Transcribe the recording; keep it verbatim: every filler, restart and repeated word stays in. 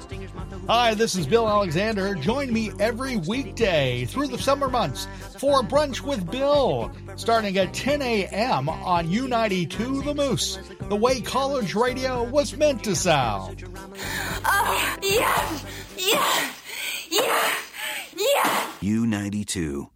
Hi, this is Bill Alexander. Join me every weekday through the summer months for Brunch with Bill, starting at ten a.m. on U ninety-two The Moose, the way college radio was meant to sound. Oh, yeah, yeah, yeah, yeah. U ninety-two.